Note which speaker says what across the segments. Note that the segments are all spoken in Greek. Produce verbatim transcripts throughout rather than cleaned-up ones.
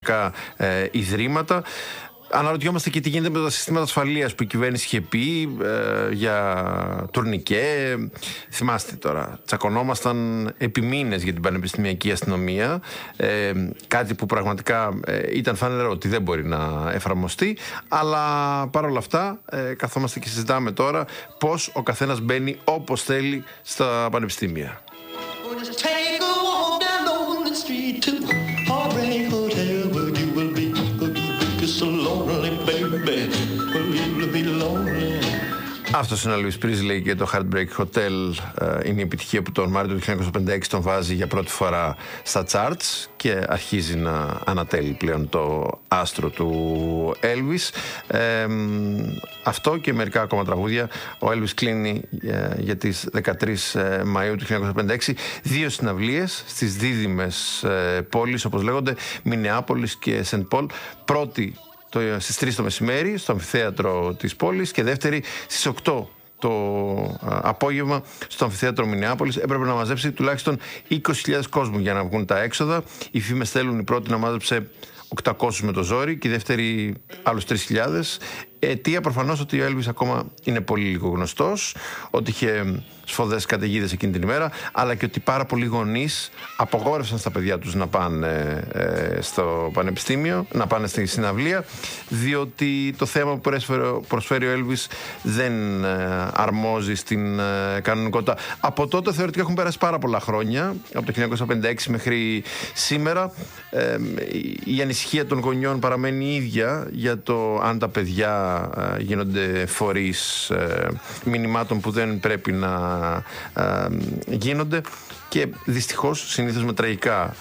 Speaker 1: πανεπιστημιακά ε, ιδρύματα. Αναρωτιόμαστε και τι γίνεται με τα συστήματα ασφαλείας που η κυβέρνηση είχε πει ε, για τουρνικέ. Θυμάστε τώρα, τσακωνόμασταν επί μήνες για την πανεπιστημιακή αστυνομία. Ε, κάτι που πραγματικά ε, ήταν φανερό ότι δεν μπορεί να εφαρμοστεί. Αλλά παρόλα αυτά ε, καθόμαστε και συζητάμε τώρα πώς ο καθένας μπαίνει όπως θέλει στα πανεπιστήμια. Αυτός είναι ο Elvis Presley και το Heartbreak Hotel είναι η επιτυχία που τον Μάρτιο του χίλια εννιακόσια πενήντα έξι τον βάζει για πρώτη φορά στα charts και αρχίζει να ανατέλει πλέον το άστρο του Elvis. Ε, αυτό και μερικά ακόμα τραγούδια. Ο Elvis κλείνει ε, για τις δεκατρείς Μαΐου του χίλια εννιακόσια πενήντα έξι δύο συναυλίες στις δίδυμες ε, πόλεις, όπως λέγονται, Μινεάπολης και Σεντ Πολ. Πρώτη Το, στις τρεις το μεσημέρι στο αμφιθέατρο της πόλης και δεύτερη στις οκτώ το α, απόγευμα στο αμφιθέατρο Μινεάπολης. Έπρεπε να μαζέψει τουλάχιστον είκοσι χιλιάδες κόσμου για να βγουν τα έξοδα. Οι φήμες θέλουν η πρώτη να μάζεψε οκτακόσιους με το ζόρι και η δεύτερη άλλους τρεις χιλιάδες. Αιτία προφανώς ότι ο Elvis ακόμα είναι πολύ λίγο γνωστός, ότι είχε σφοδές καταιγίδες εκείνη την ημέρα, αλλά και ότι πάρα πολλοί γονείς απογόρευσαν στα παιδιά τους να πάνε ε, στο πανεπιστήμιο, να πάνε στη συναυλία, διότι το θέμα που προσφέρει ο Elvis δεν ε, αρμόζει στην ε, κανονικότητα. Από τότε θεωρητικά έχουν περάσει πάρα πολλά χρόνια, από το χίλια εννιακόσια πενήντα έξι μέχρι σήμερα. Ε, η ανησυχία των γονιών παραμένει ίδια για το αν τα παιδιά γίνονται φορείς ε, μηνυμάτων που δεν πρέπει να ε, γίνονται και δυστυχώς συνήθως με τραγικά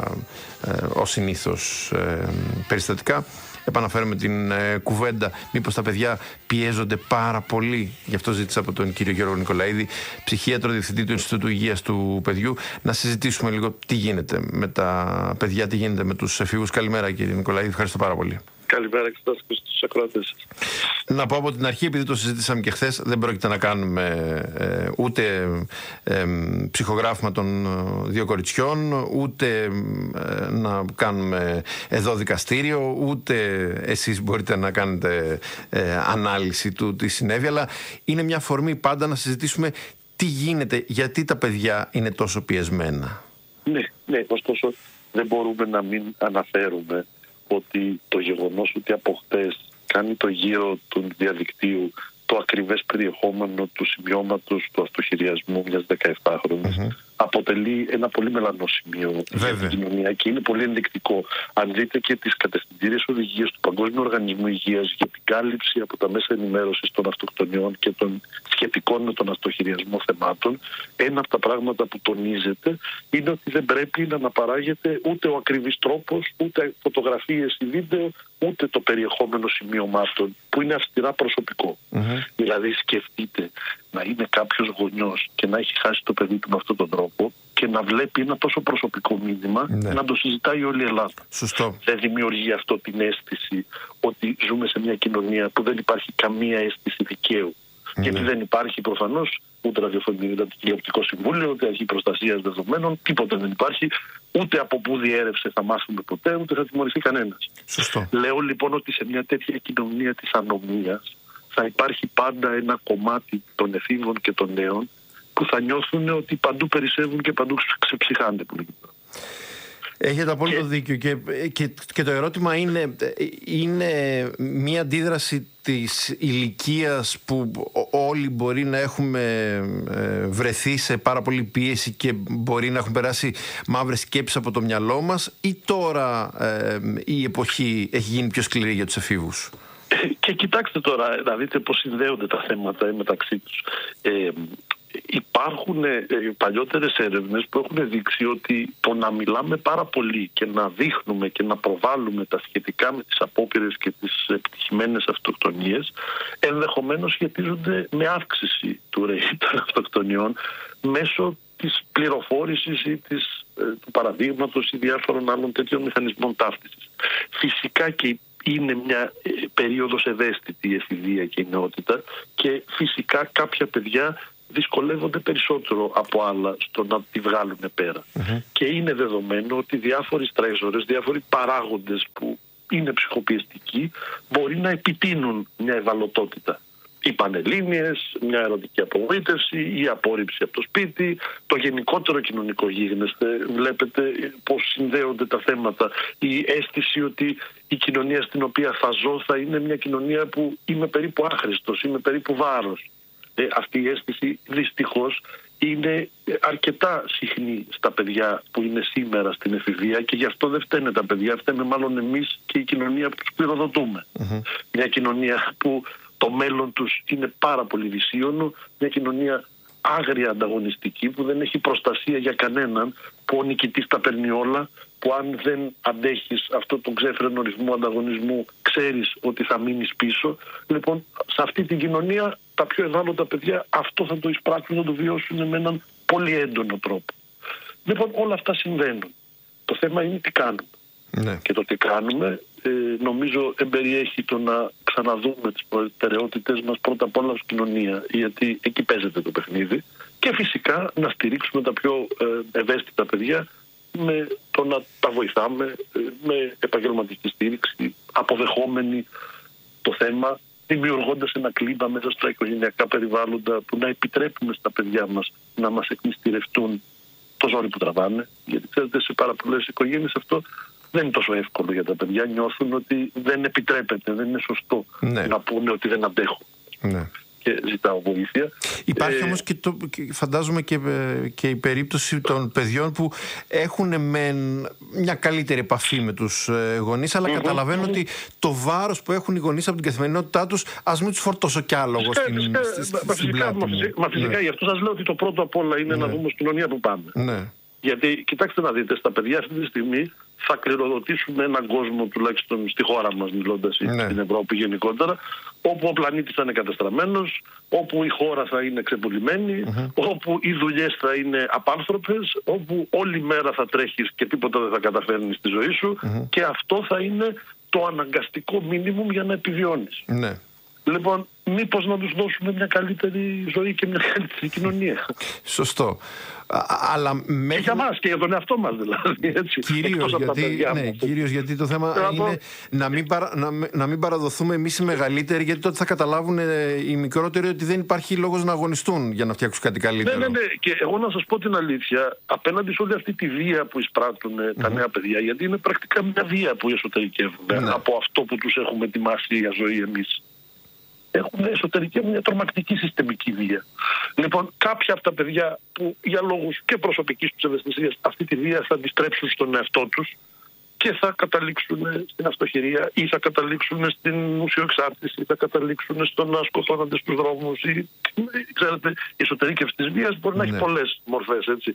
Speaker 1: ε, ε, ως συνήθως ε, περιστατικά. Επαναφέρουμε την ε, κουβέντα μήπως τα παιδιά πιέζονται πάρα πολύ. Γι' αυτό ζήτησα από τον κύριο Γιώργο Νικολαίδη, ψυχίατρο, διευθυντή του Ινστιτούτου Υγείας του Παιδιού, να συζητήσουμε λίγο τι γίνεται με τα παιδιά, τι γίνεται με τους εφήβους. Καλημέρα κύριε Νικολαίδη, ευχαριστώ πάρα πολύ.
Speaker 2: Καλημέρα και στους ακροατές.
Speaker 1: Να πω από την αρχή, επειδή το συζήτησαμε και χθες, δεν πρόκειται να κάνουμε ε, ούτε ε, ψυχογράφημα των δύο κοριτσιών, ούτε ε, να κάνουμε εδώ δικαστήριο, ούτε εσείς μπορείτε να κάνετε ε, ανάλυση του τι συνέβη, αλλά είναι μια αφορμή πάντα να συζητήσουμε τι γίνεται, γιατί τα παιδιά είναι τόσο πιεσμένα.
Speaker 2: Ναι, ναι, ωστόσο δεν μπορούμε να μην αναφέρουμε ότι το γεγονός ότι από χτες κάνει το γύρο του διαδικτύου το ακριβές περιεχόμενο του σημειώματος του αυτοχειριασμού μιας δεκαεπτάχρονης mm-hmm. αποτελεί ένα πολύ μελανό σημείο για την κοινωνία και είναι πολύ ενδεικτικό. Αν δείτε και τις κατευθυντήριες οδηγίες του Παγκόσμιου Οργανισμού Υγείας για την κάλυψη από τα μέσα ενημέρωσης των αυτοκτονιών και των σχετικών με τον αυτοχειριασμό θεμάτων, ένα από τα πράγματα που τονίζεται είναι ότι δεν πρέπει να αναπαράγεται ούτε ο ακριβής τρόπος, ούτε φωτογραφίες ή βίντεο, ούτε το περιεχόμενο σημειωμάτων που είναι αυστηρά προσωπικό. Mm-hmm. Δηλαδή σκεφτείτε να είναι κάποιος γονιός και να έχει χάσει το παιδί του με αυτόν τον τρόπο και να βλέπει ένα τόσο προσωπικό μήνυμα ναι. να το συζητάει όλη η Ελλάδα.
Speaker 1: Σωστό.
Speaker 2: Δεν δημιουργεί αυτό την αίσθηση ότι ζούμε σε μια κοινωνία που δεν υπάρχει καμία αίσθηση δικαίου. Ναι. Γιατί δεν υπάρχει προφανώς ούτε ραδιοφωνικό, ούτε τηλεοπτικό συμβούλιο, ούτε αρχή προστασίας δεδομένων, τίποτα δεν υπάρχει. Ούτε από πού διέρευσε θα μάθουμε ποτέ, ούτε θα τιμωρηθεί κανένας.
Speaker 1: Σωστό.
Speaker 2: Λέω λοιπόν ότι σε μια τέτοια κοινωνία της ανομίας θα υπάρχει πάντα ένα κομμάτι των εφήβων και των νέων που θα νιώθουν ότι παντού περισσεύουν και παντού ξεψυχάνται.
Speaker 1: Έχετε απόλυτο και... δίκιο και, και, και το ερώτημα είναι, είναι μια αντίδραση της ηλικίας που όλοι μπορεί να έχουμε βρεθεί σε πάρα πολύ πίεση και μπορεί να έχουν περάσει μαύρες σκέψεις από το μυαλό μας, ή τώρα ε, η εποχή έχει γίνει πιο σκληρή για τους εφήβους?
Speaker 2: Και κοιτάξτε τώρα, να δείτε πώς συνδέονται τα θέματα μεταξύ τους. Ε, Υπάρχουν ε, παλιότερες έρευνες που έχουν δείξει ότι το να μιλάμε πάρα πολύ και να δείχνουμε και να προβάλλουμε τα σχετικά με τις απόπειρες και τις επιτυχημένες αυτοκτονίες ενδεχομένως σχετίζονται με αύξηση του ρέι των αυτοκτονιών μέσω της πληροφόρησης ή της, ε, του παραδείγματος ή διάφορων άλλων τέτοιων μηχανισμών ταύτισης. Φυσικά και είναι μια περίοδος ευαίσθητη η εφηβεία και η νεότητα και φυσικά κάποια παιδιά δυσκολεύονται περισσότερο από άλλα στο να τη βγάλουν πέρα. Mm-hmm. Και είναι δεδομένο ότι διάφοροι στρέσορες, διάφοροι παράγοντες που είναι ψυχοπιεστικοί μπορεί να επιτείνουν μια ευαλωτότητα. Οι πανελλήνιες, μια ερωτική απογοήτευση, η απόρριψη από το σπίτι, το γενικότερο κοινωνικό γίγνεσθε. Βλέπετε πώς συνδέονται τα θέματα. Η αίσθηση ότι η κοινωνία στην οποία θα ζω θα είναι μια κοινωνία που είμαι περίπου άχρηστος, είμαι περίπου βάρος. Ε, αυτή η αίσθηση δυστυχώς είναι αρκετά συχνή στα παιδιά που είναι σήμερα στην εφηβεία και γι' αυτό δεν φταίνε τα παιδιά, φταίνε μάλλον εμείς και η κοινωνία που τους πληροδοτούμε. Mm-hmm. Μια κοινωνία που το μέλλον τους είναι πάρα πολύ δυσίωνο, μια κοινωνία άγρια ανταγωνιστική που δεν έχει προστασία για κανέναν, που ο νικητής τα παίρνει όλα, που αν δεν αντέχεις αυτό τον ξέφρενο ρυθμό ανταγωνισμού ξέρεις ότι θα μείνεις πίσω. Λοιπόν, σε αυτή την κοινωνία τα πιο ευάλωτα παιδιά αυτό θα το εισπράξουν, θα το βιώσουν με έναν πολύ έντονο τρόπο. Λοιπόν, όλα αυτά συμβαίνουν. Το θέμα είναι τι κάνουμε. Ναι. Και το τι κάνουμε ε, νομίζω εμπεριέχει το να ξαναδούμε τις προτεραιότητες μας πρώτα απ' όλα ως κοινωνία, γιατί εκεί παίζεται το παιχνίδι, και φυσικά να στηρίξουμε τα πιο ε, ευαίσθητα παιδιά με το να τα βοηθάμε ε, με επαγγελματική στήριξη, αποδεχόμενοι το θέμα, δημιουργώντας ένα κλίμα μέσα στα οικογενειακά περιβάλλοντα που να επιτρέπουμε στα παιδιά μας να μας εκμυστηρευτούν το ζόρι που τραβάνε. Γιατί ξέρετε, σε πάρα πολλές οικογένειες αυτό δεν είναι τόσο εύκολο για τα παιδιά. Νιώθουν ότι δεν επιτρέπεται, δεν είναι σωστό ναι. να πούνε ότι δεν αντέχουν. Ναι. Και ζητάω βοήθεια.
Speaker 1: Υπάρχει ε... όμως και το, φαντάζομαι και, και η περίπτωση των παιδιών που έχουν μεν μια καλύτερη επαφή με τους γονείς, αλλά mm-hmm. καταλαβαίνω mm-hmm. ότι το βάρος που έχουν οι γονείς από την καθημερινότητά τους, ας μην τους φορτώσω κι άλλο εγώ στην,
Speaker 2: φυσικά,
Speaker 1: στη, στη,
Speaker 2: μα,
Speaker 1: στην
Speaker 2: φυσικά,
Speaker 1: πλάτη μου.
Speaker 2: Μα φυσικά, ναι. γι' αυτό σας λέω ότι το πρώτο απ' όλα είναι ναι. να δούμε ως κοινωνία που πάμε. Ναι. Γιατί, κοιτάξτε να δείτε, στα παιδιά αυτή τη στιγμή θα κληροδοτήσουμε έναν κόσμο, τουλάχιστον στη χώρα μας μιλώντας, ναι. στην Ευρώπη γενικότερα, όπου ο πλανήτης θα είναι κατεστραμμένος, όπου η χώρα θα είναι ξεπουλημένη, mm-hmm. όπου οι δουλειές θα είναι απάνθρωπες, όπου όλη μέρα θα τρέχεις και τίποτα δεν θα καταφέρνεις στη ζωή σου mm-hmm. και αυτό θα είναι το αναγκαστικό μίνιμουμ για να επιβιώνεις. Ναι. Λοιπόν, μήπως να τους δώσουμε μια καλύτερη ζωή και μια καλύτερη κοινωνία.
Speaker 1: Σωστό. Α, αλλά μέχρι...
Speaker 2: Και για μας και για τον εαυτό μας δηλαδή. Έτσι.
Speaker 1: Κυρίως, γιατί, ναι, κυρίως γιατί το θέμα Ρα, είναι να μην, παρα, να, να μην παραδοθούμε εμείς οι μεγαλύτεροι, γιατί τότε θα καταλάβουν οι μικρότεροι ότι δεν υπάρχει λόγος να αγωνιστούν για να φτιάξουν κάτι καλύτερο.
Speaker 2: Ναι, ναι, ναι. Και εγώ να σας πω την αλήθεια, απέναντι σε όλη αυτή τη βία που εισπράττουν mm-hmm. τα νέα παιδιά, γιατί είναι πρακτικά μια βία που εσωτερικεύουν ναι. από αυτό που τους έχουμε ετοιμάσει για ζωή εμείς. Έχουν εσωτερική μια τρομακτική συστημική βία. Λοιπόν, κάποια από τα παιδιά που για λόγους και προσωπικής τους ευαισθησίας αυτή τη βία θα αντιστρέψουν στον εαυτό τους και θα καταλήξουν στην αυτοχειρία ή θα καταλήξουν στην ουσιοεξάρτηση ή θα καταλήξουν στο να σκοτώνονται στους δρόμους ή, ξέρετε, η εσωτερήκευση της βίας μπορεί να έχει ναι. πολλές μορφές, έτσι.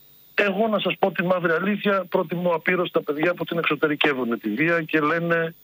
Speaker 2: Εγώ να σας πω τη μαύρη αλήθεια, προτιμώ απείρως τα παιδιά που την εξωτερικεύουν τη βία και λένε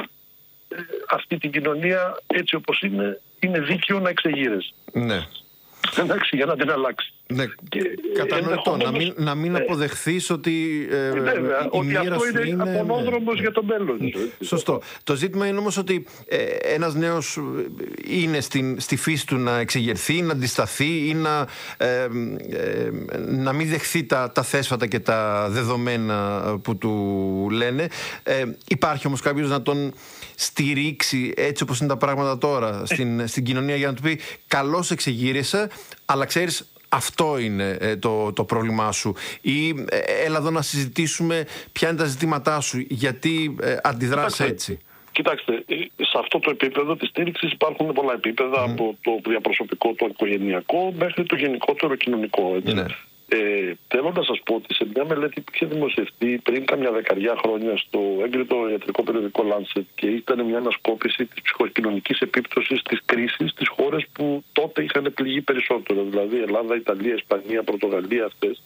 Speaker 2: αυτή την κοινωνία έτσι όπως είναι, είναι δίκαιο να εξεγείρεσαι. Ναι. Εντάξει, για να την αλλάξει.
Speaker 1: Ναι, κατανοητό. Να μην, να μην ναι. αποδεχθείς ότι ε,
Speaker 2: βέβαια, η
Speaker 1: ότι
Speaker 2: μοίρα αυτό είναι, είναι απονόδρομος ναι. για το μέλλον.
Speaker 1: Σωστό. Το ζήτημα είναι όμως ότι ε, ένας νέος είναι στην, στη φύση του να εξεγερθεί, να αντισταθεί ή να, ε, ε, να μην δεχθεί τα, τα θέσφατα και τα δεδομένα που του λένε. Ε, υπάρχει όμως κάποιος να τον στηρίξει έτσι όπως είναι τα πράγματα τώρα στην, στην κοινωνία για να του πει καλώς εξεγείρεσαι, αλλά ξέρεις αυτό είναι ε, το, το πρόβλημά σου ή ε, έλα εδώ να συζητήσουμε ποια είναι τα ζητήματά σου, γιατί ε, αντιδράς έτσι.
Speaker 2: Κοιτάξτε, σε αυτό το επίπεδο της στήριξης υπάρχουν πολλά επίπεδα mm. από το διαπροσωπικό, το οικογενειακό μέχρι το γενικότερο κοινωνικό. Έτσι. Ναι. Ε, θέλω να σας πω ότι σε μια μελέτη που είχε δημοσιευτεί πριν καμιά δεκαριά χρόνια στο έγκριτο ιατρικό περιοδικό Lancet και ήταν μια ανασκόπηση της ψυχοκοινωνικής επίπτωσης της κρίσης στις χώρες που τότε είχαν πληγεί περισσότερο, δηλαδή Ελλάδα, Ιταλία, Ισπανία, Πορτογαλία, αυτές.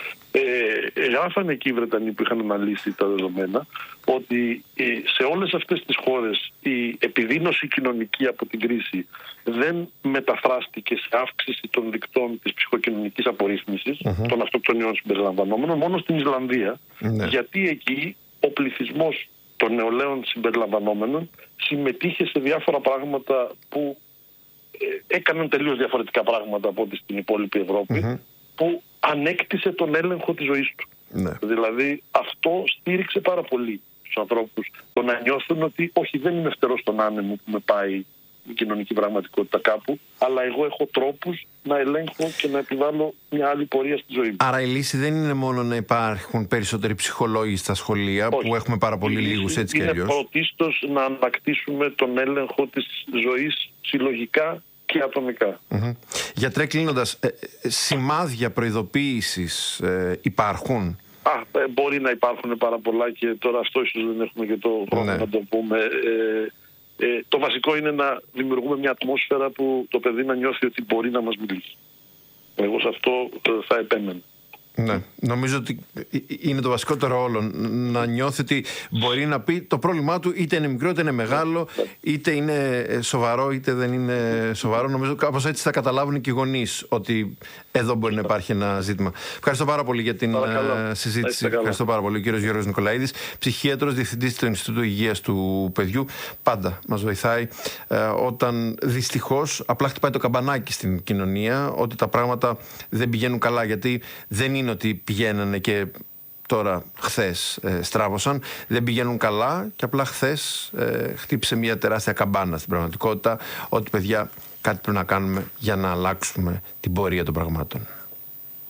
Speaker 2: Ε, γράφανε εκεί οι Βρετανοί που είχαν αναλύσει τα δεδομένα ότι σε όλες αυτές τις χώρες η επιδείνωση κοινωνική από την κρίση δεν μεταφράστηκε σε αύξηση των δικτών της ψυχοκοινωνικής απορρίθμισης mm-hmm. των αυτοκτονιών συμπεριλαμβανόμενων μόνο στην Ισλανδία mm-hmm. γιατί εκεί ο πληθυσμός των νεολαίων συμπεριλαμβανόμενων συμμετείχε σε διάφορα πράγματα που έκαναν τελείως διαφορετικά πράγματα από ό,τι στην υπόλοιπη Ευρώπη, mm-hmm. που ανέκτησε τον έλεγχο της ζωής του. Ναι. Δηλαδή αυτό στήριξε πάρα πολύ τους ανθρώπους, το να νιώθουν ότι όχι, δεν είμαι φτερός στον άνεμο που με πάει η κοινωνική πραγματικότητα κάπου, αλλά εγώ έχω τρόπους να ελέγχω και να επιβάλλω μια άλλη πορεία στη ζωή μου.
Speaker 1: Άρα η λύση δεν είναι μόνο να υπάρχουν περισσότεροι ψυχολόγοι στα σχολεία, όχι, που έχουμε πάρα πολύ λίγους έτσι και αλλιώς.
Speaker 2: Είναι πρωτίστως να ανακτήσουμε τον έλεγχο της ζωής συλλογικά και ατομικά.
Speaker 1: Mm-hmm. Γιατρέ, κλείνοντας, ε, ε, σημάδια προειδοποίησης ε, υπάρχουν?
Speaker 2: Α, ε, μπορεί να υπάρχουν πάρα πολλά και τώρα αυτό ίσως δεν έχουμε και το χρόνο ναι. να το πούμε. Ε, Ε, το βασικό είναι να δημιουργούμε μια ατμόσφαιρα που το παιδί να νιώθει ότι μπορεί να μας μιλήσει. Εγώ σε αυτό θα επέμενα.
Speaker 1: Ναι, νομίζω ότι είναι το βασικότερο όλο. Να νιώθει ότι μπορεί να πει το πρόβλημά του, είτε είναι μικρό είτε είναι μεγάλο, είτε είναι σοβαρό είτε δεν είναι σοβαρό. Νομίζω κάπως έτσι θα καταλάβουν και οι γονείς ότι εδώ μπορεί να υπάρχει ένα ζήτημα. Ευχαριστώ πάρα πολύ για την Παρακαλώ. συζήτηση. Ευχαριστώ πάρα πολύ. Ο κύριος Γιώργος Νικολαίδης, ψυχίατρος, διευθυντής του Ινστιτούτου Υγείας του Παιδιού. Πάντα μας βοηθάει ε, όταν δυστυχώς απλά χτυπάει το καμπανάκι στην κοινωνία ότι τα πράγματα δεν πηγαίνουν καλά. Γιατί δεν είναι ότι πηγαίνανε και τώρα χθες ε, στράβωσαν, δεν πηγαίνουν καλά και απλά χθες ε, χτύπησε μια τεράστια καμπάνα στην πραγματικότητα ότι παιδιά κάτι πρέπει να κάνουμε για να αλλάξουμε την πορεία των πραγμάτων.